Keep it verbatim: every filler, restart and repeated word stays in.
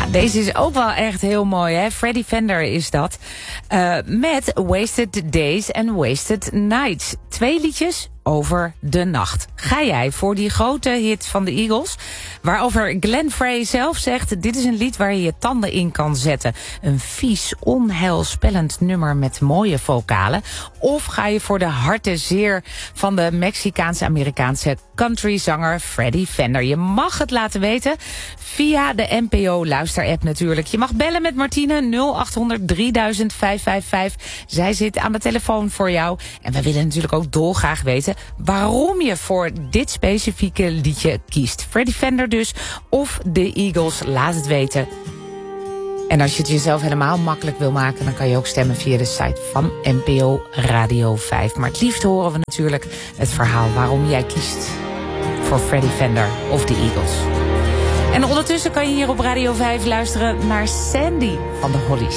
Deze is ook wel echt heel mooi, hè? Freddie Fender is dat. Uh, met Wasted Days and Wasted Nights. Twee liedjes over de nacht. Ga jij voor die grote hit van de Eagles, waarover Glenn Frey zelf zegt: dit is een lied waar je je tanden in kan zetten. Een vies, onheilspellend nummer met mooie vocalen. Of ga je voor de hartenzeer van de Mexicaanse-Amerikaanse countryzanger Freddie Fender? Je mag het laten weten via de N P O luisterapp natuurlijk. Je mag bellen met Martine nul acht honderd drieduizend vijfhonderdvijfenvijftig. Zij zit aan de telefoon voor jou. En we willen natuurlijk ook dolgraag weten waarom je voor dit specifieke liedje kiest. Freddie Fender dus, of de Eagles, laat het weten. En als je het jezelf helemaal makkelijk wil maken, dan kan je ook stemmen via de site van N P O Radio vijf. Maar het liefst horen we natuurlijk het verhaal waarom jij kiest voor Freddie Fender of de Eagles. En ondertussen kan je hier op Radio vijf luisteren naar Sandy van de Hollies.